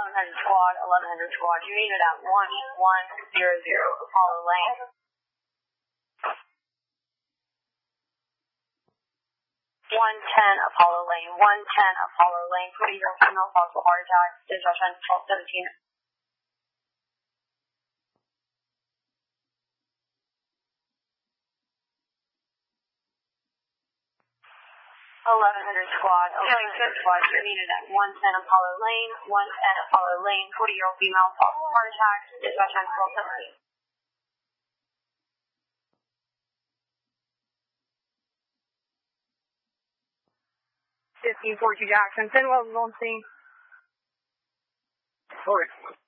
squad, 1100 squad. You need it at 1100 Apollo Lane. 110 Apollo Lane, 110 Apollo Lane, 40-year-old female possible heart attack, dispatch on 1217. 1100 squad, 1100 squad, you're needed at 110 Apollo Lane, 110 Apollo Lane, 40-year-old female possible heart attack, dispatch on 1217. 1542 Jackson, Fenwell's on scene. Okay.